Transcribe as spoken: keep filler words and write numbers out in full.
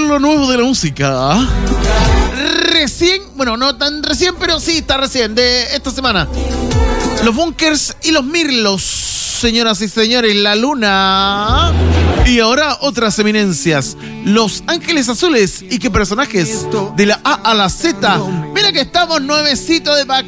lo nuevo de la música. Recién, bueno, no tan recién, pero sí está recién, de esta semana. Los Bunkers y los Mirlos, señoras y señores, La Luna. Y ahora otras eminencias, Los Ángeles Azules. ¿Y qué personajes? De la A a la Z. Mira que estamos nuevecitos de vacaciones.